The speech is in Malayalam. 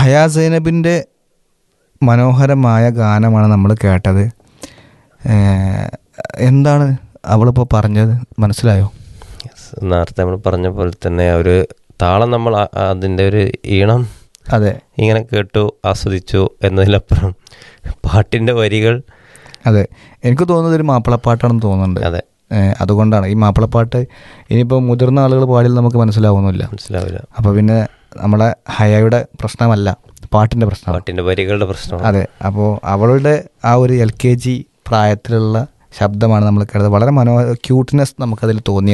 ഹയാ സൈനബിൻ്റെ മനോഹരമായ ഗാനമാണ് നമ്മൾ കേട്ടത്. എന്താണ് അവളിപ്പോൾ പറഞ്ഞത് മനസ്സിലായോ? നേരത്തെ നമ്മൾ പറഞ്ഞ പോലെ തന്നെ ഒരു താളം, നമ്മൾ അതിൻ്റെ ഒരു ഈണം അതെ ഇങ്ങനെ കേട്ടു ആസ്വദിച്ചു എന്നതിലപ്പുറം പാട്ടിൻ്റെ വരികൾ, അതെ, എനിക്ക് തോന്നുന്നത് ഒരു മാപ്പിളപ്പാട്ടാണെന്ന് തോന്നുന്നുണ്ട്. അതെ, അതുകൊണ്ടാണ് ഈ മാപ്പിളപ്പാട്ട് ഇനിയിപ്പോൾ മുതിർന്ന ആളുകൾ പാടിയാൽ നമുക്ക് മനസ്സിലാവുന്നില്ല. അപ്പോൾ പിന്നെ നമ്മളെ ഹയയുടെ പ്രശ്നമല്ല, പാട്ടിൻ്റെ പ്രശ്നം, പാട്ടിൻ്റെ വരികളുടെ പ്രശ്നം. അതെ. അപ്പോൾ അവളുടെ ആ ഒരു LKG പ്രായത്തിലുള്ള ശബ്ദമാണ് നമ്മൾ കേട്ടത്. വളരെ ക്യൂട്ട്നെസ് നമുക്കതിൽ തോന്നിയത്.